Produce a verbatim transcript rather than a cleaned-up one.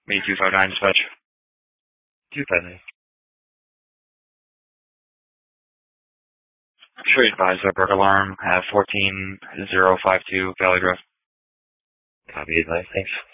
Me two five nine dispatch. two five nine. Sure, advise a burglar alarm at fourteen zero five two Valley Grove. Copy, advice. Thanks.